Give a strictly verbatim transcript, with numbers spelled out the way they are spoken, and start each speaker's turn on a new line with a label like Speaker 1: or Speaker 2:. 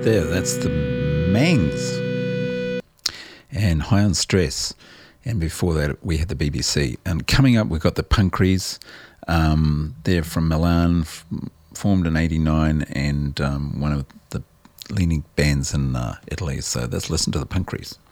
Speaker 1: there. That's the Mangs and High on Stress. And before that, we had the B B C. And coming up, we've got the Punkries. Um, they're from Milan, f- formed in eighty-nine, and um, one of the leading bands in uh, Italy. So let's listen to the Punkries.